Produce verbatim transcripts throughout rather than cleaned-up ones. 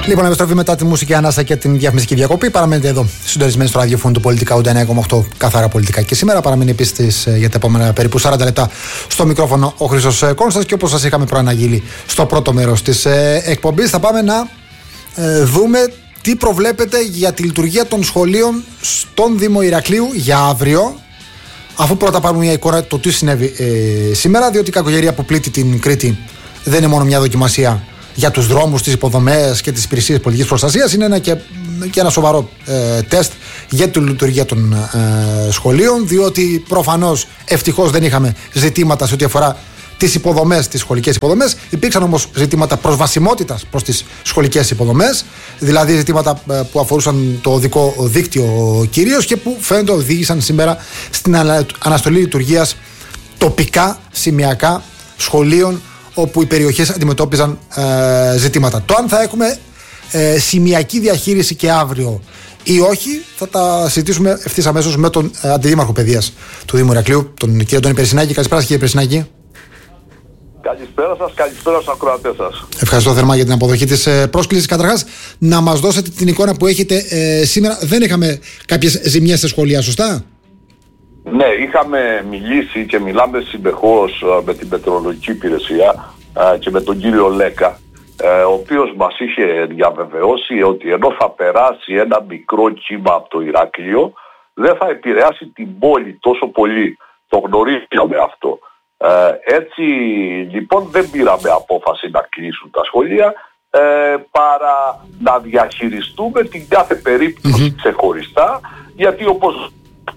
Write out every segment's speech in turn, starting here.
Λοιπόν, επιστροφή μετά τη μουσική ανάσα και την διαφημιστική διακοπή. Παραμένετε εδώ, συντονισμένοι στο ραδιοφώνου του Πολιτικά ογδόντα εννέα κόμμα οκτώ, καθαρά πολιτικά και σήμερα. Παραμένει επίσης για τα επόμενα περίπου σαράντα λεπτά στο μικρόφωνο ο Χρήστος Κόνστας και όπως σας είχαμε προαναγγείλει στο πρώτο μέρος της εκπομπής, θα πάμε να ε, δούμε τι προβλέπετε για τη λειτουργία των σχολείων στον Δήμο Ηρακλείου για αύριο. Αφού πρώτα πάρουμε μια εικόνα το τι συνέβη ε, σήμερα, διότι η κακοκαιρία που πλήττει την Κρήτη δεν είναι μόνο μια δοκιμασία για τους δρόμους, τις υποδομές και τις υπηρεσίες πολιτικής προστασίας, είναι ένα και, και ένα σοβαρό ε, τεστ για τη λειτουργία των ε, σχολείων, διότι προφανώς ευτυχώς δεν είχαμε ζητήματα σε ό,τι αφορά τις υποδομές, τις σχολικές υποδομές. Υπήρξαν όμως ζητήματα προσβασιμότητας προς τις σχολικές υποδομές, δηλαδή ζητήματα ε, που αφορούσαν το οδικό δίκτυο κυρίως και που φαίνεται οδήγησαν σήμερα στην αναστολή λειτουργίας τοπικά, σημειακά σχολείων, όπου οι περιοχές αντιμετώπιζαν ε, ζητήματα. Το αν θα έχουμε ε, σημειακή διαχείριση και αύριο ή όχι, θα τα συζητήσουμε ευθύς αμέσως με τον ε, Αντιδήμαρχο Παιδείας του Δήμου Ηρακλείου, τον κύριο Αντώνη Περσινάκη. Καλησπέρα σας, κύριε Περσινάκη. Καλησπέρα σας, καλησπέρα στους ακροατές σας. Ευχαριστώ θερμά για την αποδοχή της ε, πρόσκλησης. Καταρχάς, να μας δώσετε την εικόνα που έχετε ε, σήμερα. Δεν είχαμε κάποιες ζημιές σε σχολεία, σωστά? Ναι, είχαμε μιλήσει και μιλάμε συνεχώς με την μετεωρολογική υπηρεσία και με τον κύριο Λέκα, ο οποίος μας είχε διαβεβαιώσει ότι ενώ θα περάσει ένα μικρό κύμα από το Ηράκλειο, δεν θα επηρεάσει την πόλη τόσο πολύ. Το γνωρίζαμε αυτό. Έτσι λοιπόν δεν πήραμε απόφαση να κλείσουν τα σχολεία, παρά να διαχειριστούμε την κάθε περίπτωση mm-hmm. ξεχωριστά, γιατί όπως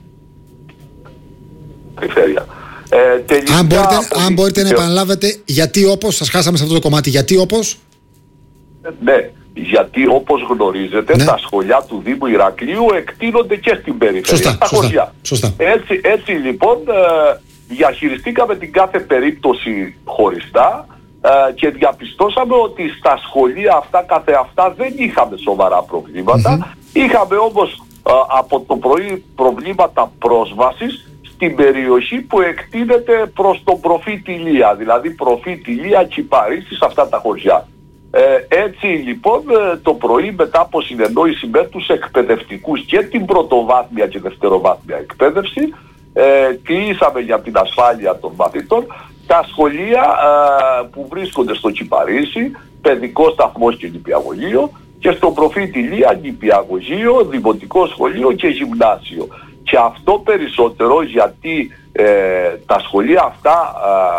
Ε, τελικά, αν μπορείτε, αν μπορείτε να επαναλάβετε γιατί όπως, σας χάσαμε σε αυτό το κομμάτι, γιατί όπως? Ναι, γιατί όπως γνωρίζετε ναι. τα σχολιά του Δήμου Ηρακλείου εκτείνονται και στην περιφέρεια. Σωστά, στα σωστά, χωριά. σωστά. Έτσι, έτσι λοιπόν ε, διαχειριστήκαμε την κάθε περίπτωση χωριστά ε, και διαπιστώσαμε ότι στα σχολεία αυτά καθεαυτά δεν είχαμε σοβαρά προβλήματα. Mm-hmm. Είχαμε όμως ε, από το πρωί προβλήματα πρόσβασης στην περιοχή που εκτείνεται προς τον προφήτη Ηλία, δηλαδή προφήτη Ηλία, Κυπαρίσι, σε αυτά τα χωριά. Ε, έτσι λοιπόν το πρωί, μετά από συνεννόηση με τους εκπαιδευτικούς και την πρωτοβάθμια και δευτεροβάθμια εκπαίδευση, ε, κλείσαμε για την ασφάλεια των μαθητών τα σχολεία ε, που βρίσκονται στο Κυπαρίσι, παιδικό σταθμός και νηπιαγωγείο, και στον προφήτη Ηλία νηπιαγωγείο, δημοτικό σχολείο και γυμνάσιο. Και αυτό περισσότερο γιατί ε, τα σχολεία αυτά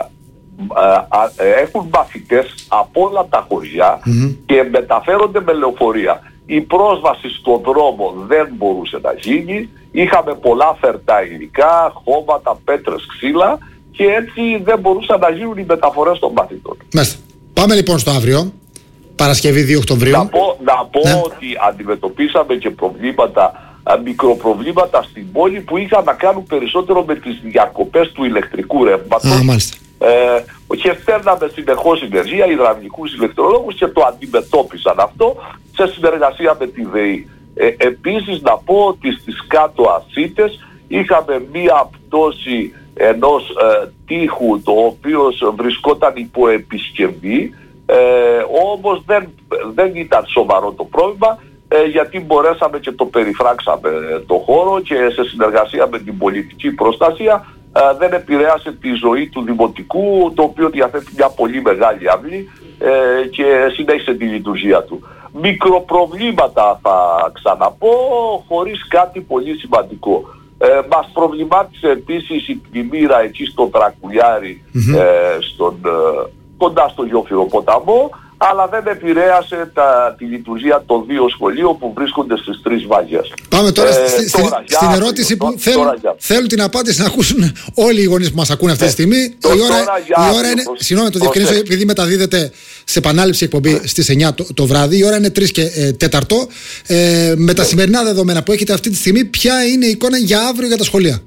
ε, ε, ε, έχουν μαθητές από όλα τα χωριά mm-hmm. και μεταφέρονται με λεωφορεία. Η πρόσβαση στον δρόμο δεν μπορούσε να γίνει, είχαμε πολλά φερτά υλικά, χώματα, πέτρες, ξύλα και έτσι δεν μπορούσαν να γίνουν οι μεταφορές των μαθητών. Μάλιστα. Πάμε λοιπόν στο αύριο, Παρασκευή δύο Οκτωβρίου. Να πω, να πω ναι. ότι αντιμετωπίσαμε και προβλήματα, μικροπροβλήματα στην πόλη που είχαν να κάνουν περισσότερο με τις διακοπές του ηλεκτρικού ρεύματος. Α, μάλιστα. Ε, και στέλναμε συνεχώς ενεργεία, υδραυλικούς ηλεκτρολόγους και το αντιμετώπισαν αυτό σε συνεργασία με τη ΔΕΗ. Ε, επίσης να πω ότι στις κάτω Ασίτες είχαμε μία πτώση ενός ε, τείχου το οποίο βρισκόταν υπό επισκευή, ε, όμως δεν, δεν ήταν σοβαρό το πρόβλημα, Ε, γιατί μπορέσαμε και το περιφράξαμε ε, το χώρο και σε συνεργασία με την πολιτική προστασία ε, δεν επηρέασε τη ζωή του δημοτικού, το οποίο διαθέτει μια πολύ μεγάλη αυλή ε, και συνέχισε τη λειτουργία του. Μικροπροβλήματα θα ξαναπώ, χωρίς κάτι πολύ σημαντικό. Ε, μας προβλημάτισε επίσης η πλημμύρα εκεί στο Τρακουλιάρι, mm-hmm. ε, στον, ε, κοντά στο Γιόφυρο ποταμό, αλλά δεν επηρέασε τα, τη λειτουργία των δύο σχολείων που βρίσκονται στις τρεις βαγιές. Πάμε τώρα, ε, στη, τώρα στην για, ερώτηση που τώρα, θέλουν, τώρα θέλουν την απάντηση να ακούσουν όλοι οι γονείς που μας ακούν αυτή τη στιγμή. Το, η ώρα, για, η ώρα είναι, προς, συγγνώμη το διευκρινίσω, επειδή μεταδίδεται σε επανάληψη εκπομπή ναι. στις εννιά το, το βράδυ, η ώρα είναι τρεις και τέσσερα. Ε, με τα ναι. σημερινά δεδομένα που έχετε αυτή τη στιγμή, ποια είναι η εικόνα για αύριο για τα σχολεία?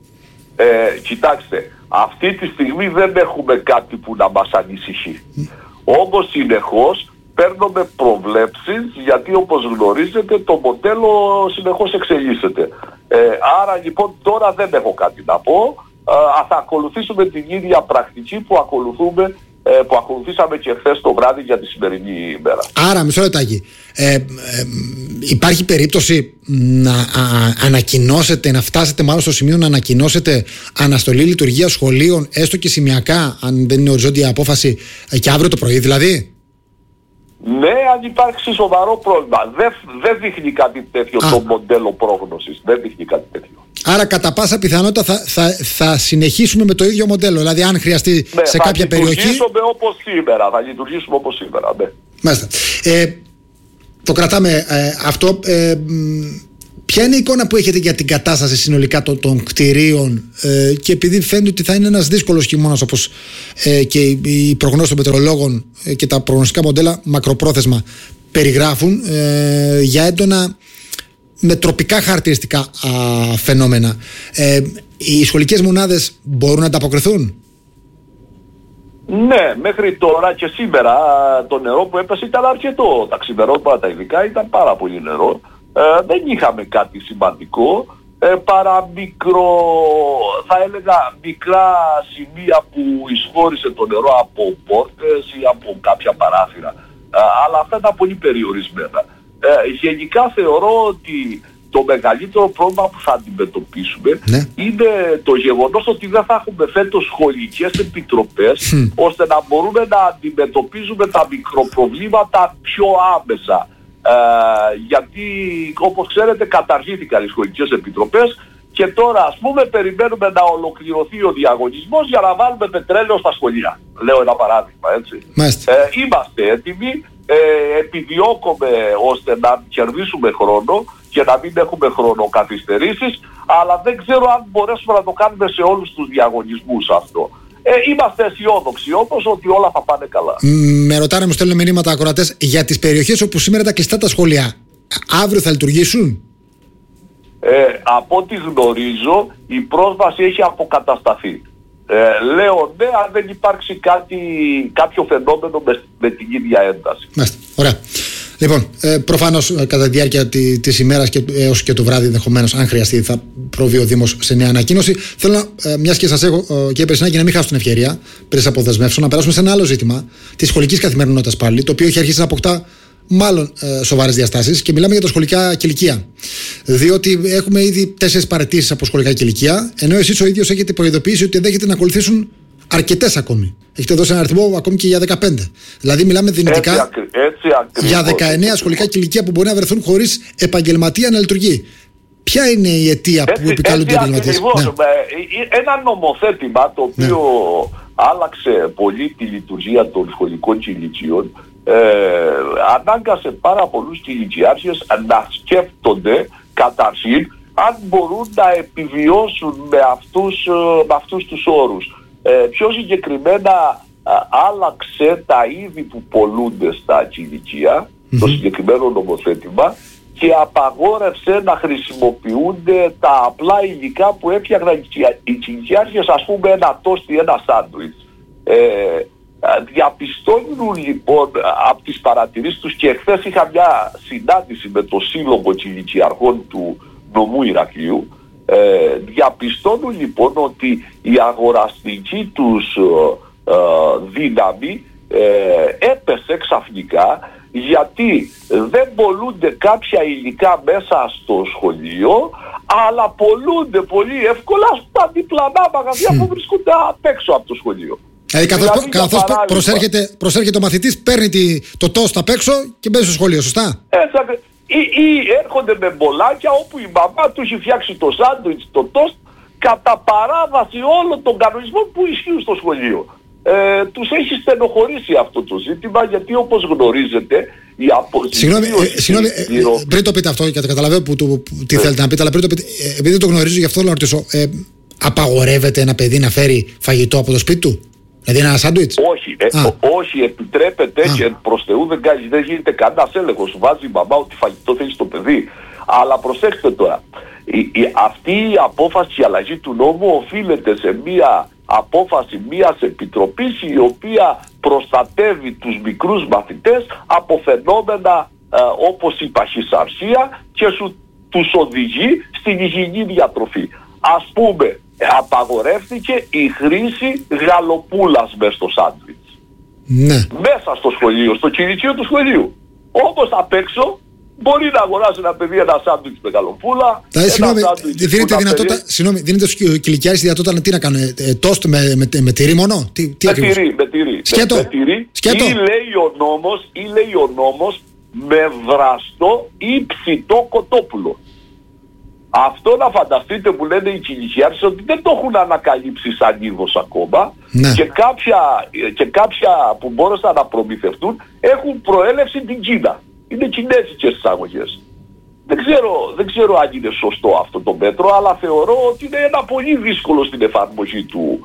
Ε, κοιτάξτε, αυτή τη στιγμή δεν έχουμε κάτι που να μας ανησυχεί. Mm. Όμως συνεχώς παίρνουμε προβλέψεις, γιατί όπως γνωρίζετε το μοντέλο συνεχώς εξελίσσεται. Ε, άρα λοιπόν τώρα δεν έχω κάτι να πω. Ε, θα ακολουθήσουμε την ίδια πρακτική που ακολουθούμε που ακολουθήσαμε και χθες το βράδυ για τη σημερινή ημέρα. Άρα, μισό λεπτάκι. Ε, ε, υπάρχει περίπτωση να α, ανακοινώσετε, να φτάσετε μάλλον στο σημείο να ανακοινώσετε αναστολή λειτουργίας σχολείων, έστω και σημειακά, αν δεν είναι οριζόντια απόφαση, και αύριο το πρωί δηλαδή? Ναι, αν υπάρξει σοβαρό πρόβλημα. Δεν, δεν δείχνει κάτι τέτοιο Α. το μοντέλο πρόγνωσης. Δεν δείχνει κάτι τέτοιο. Άρα κατά πάσα πιθανότητα θα, θα, θα συνεχίσουμε με το ίδιο μοντέλο. Δηλαδή αν χρειαστεί ναι, σε κάποια περιοχή... Θα λειτουργήσουμε όπως σήμερα. Θα λειτουργήσουμε όπως σήμερα, ναι. Μάλιστα. Ε, το κρατάμε ε, αυτό. Ε, ποια είναι η εικόνα που έχετε για την κατάσταση συνολικά των, των κτηρίων ε, και επειδή φαίνεται ότι θα είναι ένας δύσκολος χειμώνας, όπως ε, και οι, οι προγνώσεις των μετεωρολόγων ε, και τα προγνωστικά μοντέλα μακροπρόθεσμα περιγράφουν ε, για έντονα με τροπικά χαρακτηριστικά α, φαινόμενα. Ε, οι σχολικές μονάδες μπορούν να ανταποκριθούν? Ναι, μέχρι τώρα και σήμερα το νερό που έπεσε ήταν αρκετό. Τα ξημερώματα ειδικά ήταν πάρα πολύ νερό. Ε, δεν είχαμε κάτι σημαντικό, ε, παρά μικρό, θα έλεγα μικρά σημεία που εισχώρησε το νερό από πόρτες ή από κάποια παράθυρα. Ε, αλλά αυτά ήταν πολύ περιορισμένα. Ε, γενικά θεωρώ ότι το μεγαλύτερο πρόβλημα που θα αντιμετωπίσουμε ναι. είναι το γεγονός ότι δεν θα έχουμε φέτος σχολικές επιτροπές mm. ώστε να μπορούμε να αντιμετωπίζουμε τα μικροπροβλήματα πιο άμεσα. Ε, γιατί όπως ξέρετε καταργήθηκαν οι σχολικές επιτροπές και τώρα ας πούμε περιμένουμε να ολοκληρωθεί ο διαγωνισμός για να βάλουμε πετρέλαιο στα σχολεία. Λέω ένα παράδειγμα, έτσι. Ε, είμαστε έτοιμοι, ε, επιδιώκουμε ώστε να κερδίσουμε χρόνο και να μην έχουμε χρονοκαθυστερήσεις, αλλά δεν ξέρω αν μπορέσουμε να το κάνουμε σε όλους τους διαγωνισμούς αυτό. Ε, είμαστε αισιόδοξοι όμως ότι όλα θα πάνε καλά. Με ρωτάνε, μου στέλνουν μηνύματα ακροατές για τις περιοχές όπου σήμερα τα κλειστά τα σχολεία. Αύριο θα λειτουργήσουν? Ε, από ό,τι γνωρίζω η πρόσβαση έχει αποκατασταθεί. Ε, λέω ναι, αν δεν υπάρξει κάτι, κάποιο φαινόμενο με, με την ίδια ένταση. Μάλιστα, ωραία. Λοιπόν, ε, προφανώς κατά τη διάρκεια τη, της ημέρας και έως και το βράδυ ενδεχομένως, αν χρειαστεί, θα προβεί ο Δήμος σε νέα ανακοίνωση. Θέλω να, ε, μιας και σας έχω, ε, κύριε Περσινάκη, να μην χάσω την ευκαιρία πριν σας αποδεσμεύσω, να περάσουμε σε ένα άλλο ζήτημα της σχολικής καθημερινότητας πάλι, το οποίο έχει αρχίσει να αποκτά μάλλον ε, σοβαρές διαστάσεις και μιλάμε για τα σχολικά κηλικεία. Διότι έχουμε ήδη τέσσερις παραιτήσεις από σχολικά κηλικεία, ενώ εσείς ο ίδιος έχετε προειδοποιήσει ότι ενδέχεται να ακολουθήσουν αρκετές ακόμη. Έχετε δώσει ένα αριθμό ακόμη και για δεκαπέντε. Δηλαδή, μιλάμε δυνητικά έτσι, ακρι... έτσι, για δεκαεννέα σχολικά κηλικεία που μπορεί να βρεθούν χωρίς επαγγελματία να λειτουργεί. Ποια είναι η αιτία έτσι, που επικαλούνται οι επαγγελματίες? Ναι. Ένα νομοθέτημα το οποίο ναι. άλλαξε πολύ τη λειτουργία των σχολικών κηλικείων, ε, ανάγκασε πάρα πολλούς κηλικιάρχες να σκέφτονται καταρχήν αν μπορούν να επιβιώσουν με αυτούς, με αυτούς τους όρους. Ε, πιο συγκεκριμένα α, άλλαξε τα είδη που πολλούνται στα κηλικεία, mm-hmm. το συγκεκριμένο νομοθέτημα, και απαγόρευσε να χρησιμοποιούνται τα απλά υλικά που έφτιαχναν οι κηλικιάρχες, ας πούμε ένα τόστι, ένα σάντουιτς. Ε, διαπιστώνουν λοιπόν από τις παρατηρήσεις τους, και χθες είχα μια συνάντηση με το Σύλλογο Κηλικιαρχών του νομού Ηρακλείου. Ε, διαπιστώνουν λοιπόν ότι η αγοραστική τους ε, ε, δύναμη ε, έπεσε ξαφνικά, γιατί δεν πολλούνται κάποια υλικά μέσα στο σχολείο, αλλά πολλούνται πολύ εύκολα στα διπλανά μαγαζιά που βρίσκονται απ' έξω από το σχολείο. Δηλαδή καθώς, δηλαδή, καθώς προσέρχεται, προσέρχεται ο μαθητής, παίρνει τη, το τόστ απ' έξω και μπαίνει στο σχολείο, σωστά? Έτσι, Ή, ή έρχονται με μπολάκια όπου η μαμά του έχει φτιάξει το σάντουιτς, το τόστ, κατά παράβαση όλων των κανονισμών που ισχύουν στο σχολείο. Ε, τους έχει στενοχωρήσει αυτό το ζήτημα, γιατί όπως γνωρίζετε η αποζημίωση... Συγγνώμη, ε, συγγνώμη ε, ε, πριν το πείτε αυτό, γιατί καταλαβαίνω που, που, που, τι ε. θέλετε να πείτε, αλλά πριν το πείτε, ε, επειδή δεν το γνωρίζω, γι' αυτό θέλω να ρωτήσω, ε, απαγορεύεται ένα παιδί να φέρει φαγητό από το σπίτι του? Δηλαδή ένα σάντουιτς? Όχι, ε, ό, όχι, επιτρέπεται Α. και προς Θεού δεν, δεν γίνεται κανένας έλεγχος. Βάζει η μαμά ότι φαγητό θέλει στο παιδί. Αλλά προσέξτε τώρα, η, η, αυτή η απόφαση, η αλλαγή του νόμου οφείλεται σε μία απόφαση μιας επιτροπής η οποία προστατεύει τους μικρούς μαθητές από φαινόμενα ε, όπως η παχυσαρσία και σου τους οδηγεί στην υγιεινή διατροφή. Ας πούμε, απαγορεύτηκε η χρήση γαλοπούλας μες στο σάντουιτς. Ναι. Μέσα στο σχολείο, στο κηλικείο του σχολείου. Όπως απ' έξω μπορεί να αγοράσει ένα παιδί ένα σάντουιτς με καλοπούλα. Συγγνώμη, δίνετε δυνατότητα, συγγνώμη, δίνετε στους κηλικιάρες τη δυνατότητα τι να κάνουν, ε, τόστ με, με, με τυρί μόνο? Τι, τι με τυρί, με τυρί. Σκέτο. Με, με τυρί. Σκέτο. Ή λέει ο νόμος, ή λέει ο νόμος με βραστό ή ψητό κοτόπουλο. Αυτό να φανταστείτε που λένε οι κηλικιάρες ότι δεν το έχουν ανακαλύψει σαν είδος ακόμα, ναι. και, κάποια, και κάποια που μπόρεσαν να προμηθευτούν έχουν προέλευση την Κίνα. Είναι κινέζικες εισαγωγές. Δεν ξέρω, δεν ξέρω αν είναι σωστό αυτό το μέτρο, αλλά θεωρώ ότι είναι ένα πολύ δύσκολο στην εφαρμογή του.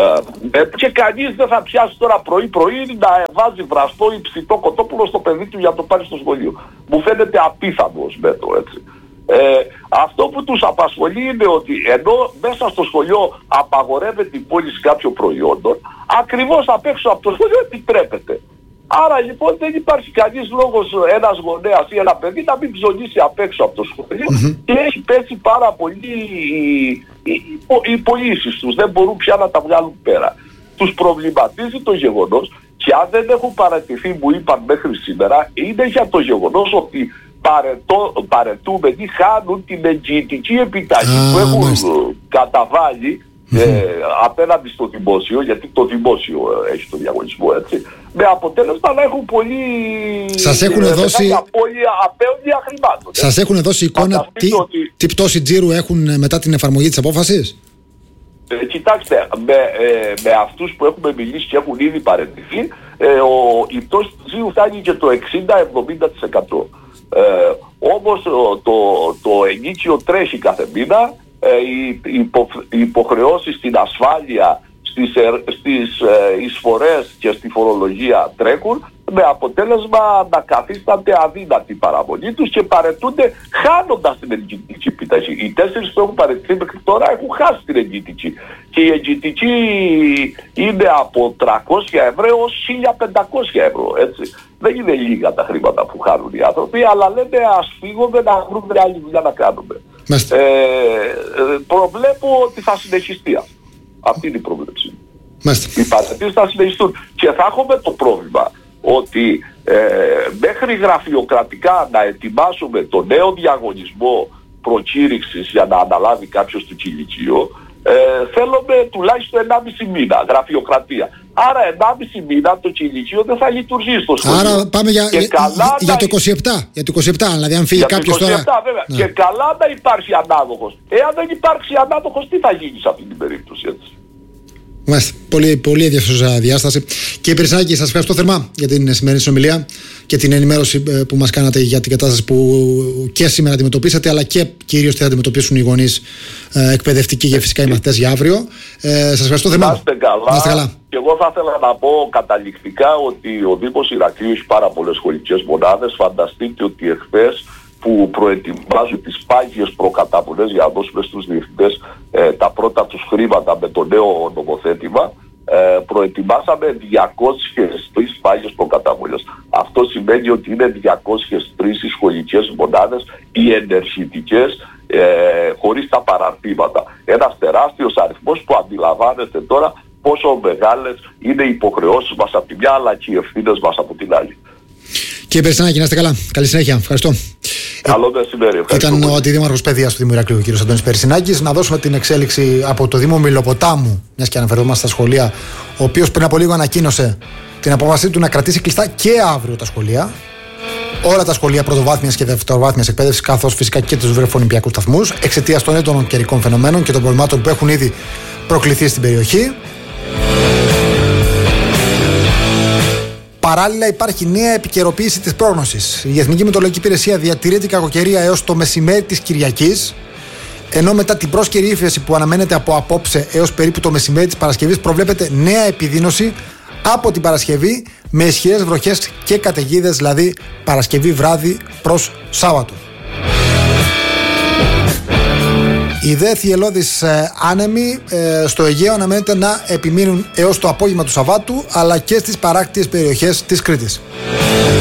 Ε, και κανείς δεν θα πιάσει τώρα πρωί-πρωί να βάζει βραστό ή ψητό κοτόπουλο στο παιδί του για να το πάρει στο σχολείο. Μου φαίνεται απίθανο ως μέτρο, έτσι. Ε, αυτό που τους απασχολεί είναι ότι ενώ μέσα στο σχολείο απαγορεύεται η πώληση κάποιων προϊόντων, ακριβώς απ' έξω από το σχολείο επιτρέπεται. Άρα λοιπόν δεν υπάρχει κανείς λόγος ένας γονέας ή ένα παιδί να μην ψωνίσει απ' έξω από το σχολείο, mm-hmm. και έχει πέσει πάρα πολύ οι, οι, οι πωλήσεις τους, δεν μπορούν πια να τα βγάλουν πέρα. Τους προβληματίζει το γεγονός, και αν δεν έχουν παρατηθεί, μου είπαν μέχρι σήμερα, είναι για το γεγονός ότι παρετώ, παρετούμενοι χάνουν την εγγυητική επιταγή ah, που έχουν μάλιστα. καταβάλει mm-hmm. ε, απέναντι στο δημόσιο, γιατί το δημόσιο ε, έχει το διαγωνισμό, έτσι, με αποτέλεσμα να έχουν πολύ σας έχουν ε, δώσει απέωδια χρημάτων. Σας έχουν δώσει εικόνα τι, ότι... τι πτώση τζίρου έχουν μετά την εφαρμογή της απόφασης? Ε, κοιτάξτε, με, ε, με αυτούς που έχουμε μιλήσει και έχουν ήδη παραιτηθεί, ε, ο, η πτώση του τζίρου φτάνει και το εξήντα με εβδομήντα τοις εκατό. Ε, όμως το, το, το ενίκιο τρέχει κάθε μήνα, ε, οι, υπο, οι υποχρεώσεις στην ασφάλεια, στις, ε, στις ε, εισφορές και στη φορολογία τρέχουν, με αποτέλεσμα να καθίστανται αδύνατη η παραμονή τους και παρετούνται χάνοντας την εγγυητική επιταγή. Οι τέσσερις που έχουν παρετηθεί μέχρι τώρα έχουν χάσει την εγγυητική. Και η εγγυητική είναι από τριακόσια ευρώ έως χίλια πεντακόσια ευρώ, έτσι. Δεν είναι λίγα τα χρήματα που χάνουν οι άνθρωποι, αλλά λένε ας φύγουμε να βρούμε άλλη δουλειά να κάνουμε. Ε, προβλέπω ότι θα συνεχιστεί αυτό. Αυτή είναι η πρόβλεψη. Οι παρατηρήσεις θα συνεχιστούν. Και θα έχουμε το πρόβλημα ότι ε, μέχρι γραφειοκρατικά να ετοιμάσουμε το νέο διαγωνισμό προκήρυξης για να αναλάβει κάποιος το κηλικείο, ε, θέλουμε τουλάχιστον ενάμιση μήνα γραφειοκρατία. Άρα ενάμιση μήνα το κηλικείο δεν θα λειτουργεί στο σχολείο. Άρα πάμε για, για, για, για το είκοσι επτά. Για το είκοσι επτά, δηλαδή αν φύγει κάποιος τώρα. είκοσι επτά, βέβαια. Ναι. Και καλά να υπάρχει ανάδοχος. Εάν δεν υπάρξει ανάδοχος, τι θα γίνει σε αυτή την περίπτωση, έτσι. Μάλιστα. Πολύ, πολύ ενδιαφέρουσα διάσταση. Κύριε Περσινάκη, σας ευχαριστώ θερμά για την σημερινή συνομιλία και την ενημέρωση που μας κάνατε για την κατάσταση που και σήμερα αντιμετωπίσατε, αλλά και κυρίως θα αντιμετωπίσουν οι γονείς εκπαιδευτικοί και φυσικά οι μαθητές για αύριο. Ε, σας ευχαριστώ θερμά. Να είστε καλά. Να είστε καλά. Και εγώ θα ήθελα να πω καταληκτικά ότι ο Δήμος Ηρακλείου έχει πάρα πολλές σχολικές μονάδες. Φανταστείτε ότι εχθές που προετοιμάζουν τις πάγιες προκαταβολές για να δώσουμε στους διευθυντές ε, τα πρώτα τους χρήματα με το νέο νομοθέτημα, ε, προετοιμάσαμε διακόσιες τρεις πάγιες προκαταβολές. Αυτό σημαίνει ότι είναι διακόσιες τρεις οι σχολικές μονάδες, οι ενεργητικές, ε, χωρίς τα παραρτήματα. Ένας τεράστιος αριθμός που αντιλαμβάνεται τώρα πόσο μεγάλες είναι οι υποχρεώσεις μας από τη μια, αλλά και οι ευθύνες μας από την άλλη. Κύριε Περσινάκη, να είστε καλά. Καλή συνέχεια. Ευχαριστώ. Καλό μεσημέρι. Ήταν ο αντιδήμαρχος παιδείας του Δήμου Ηρακλείου, ο κ. Αντώνης Περσινάκης. Να δώσουμε την εξέλιξη από το Δήμο Μηλοποτάμου, μιας και αναφερόμαστε στα σχολεία, ο οποίος πριν από λίγο ανακοίνωσε την απόφασή του να κρατήσει κλειστά και αύριο τα σχολεία. Όλα τα σχολεία πρωτοβάθμιας και δευτεροβάθμιας εκπαίδευσης, καθώς φυσικά και τους βρεφονιπιακούς σταθμούς, εξαιτίας των έντονων καιρικών φαινομένων και των προβλημάτων που έχουν ήδη προκληθεί στην περιοχή. Παράλληλα, υπάρχει νέα επικαιροποίηση της πρόγνωσης. Η Εθνική Μετεωρολογική Υπηρεσία διατηρεί την κακοκαιρία έως το μεσημέρι της Κυριακής, ενώ μετά την πρόσκαιρη ύφεση που αναμένεται από απόψε έως περίπου το μεσημέρι της Παρασκευής προβλέπεται νέα επιδείνωση από την Παρασκευή με ισχυρές βροχές και καταιγίδες, δηλαδή Παρασκευή βράδυ προς Σάββατο. Οι δε θυελλώδεις ε, άνεμοι ε, στο Αιγαίο αναμένεται να επιμείνουν έως το απόγευμα του Σαββάτου, αλλά και στις παράκτιες περιοχές της Κρήτης.